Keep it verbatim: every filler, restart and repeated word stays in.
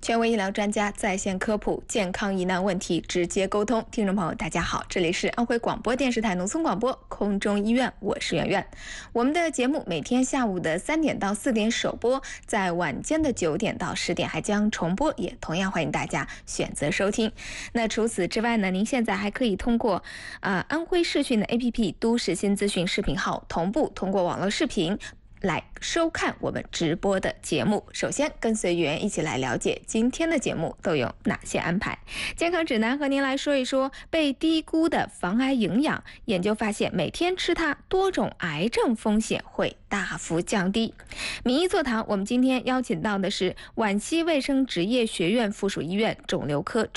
权威医疗专家在线科普健康疑难问题直接沟通。听众朋友大家好，这里是安徽广播电视台农村广播空中医院，我是圆圆。我们的节目每天下午的三点到四点首播，在晚间的九点到十点还将重播，也同样欢迎大家选择收听。那除此之外呢，您现在还可以通过啊、呃、安徽视讯的 A P P 都市新资讯视频号同步通过网络视频来收看我们直播的节目。首先跟随圆一起来了解今天的节目都有哪些安排。健康指南和您来说一说被低估的防癌营养。研究发现每天吃它，多种癌症风险会大幅降低。名医座谈，我们今天邀请到的是皖西卫生职业学院附属医院肿瘤科